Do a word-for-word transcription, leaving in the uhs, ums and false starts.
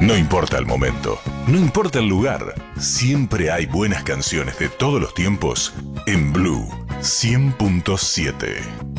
No importa el momento, no importa el lugar, siempre hay buenas canciones de todos los tiempos en Blue cien punto siete.